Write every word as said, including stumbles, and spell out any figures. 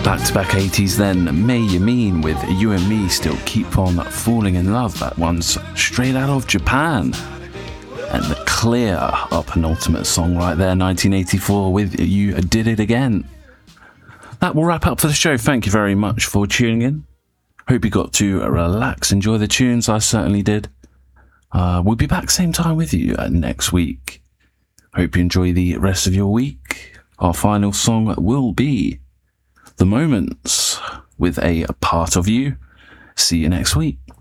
Back-to-back eighties then, May Yamin with You and Me Still Keep On Falling in Love. That one's straight out of Japan. And the clear up penultimate song right there, nineteen eighty-four with You Did It Again. That will wrap up for the show. Thank you very much for tuning in. Hope you got to relax, enjoy the tunes. I certainly did. Uh, we'll be back same time with you uh, next week. Hope you enjoy the rest of your week. Our final song will be The Moments with a Part of You. See you next week.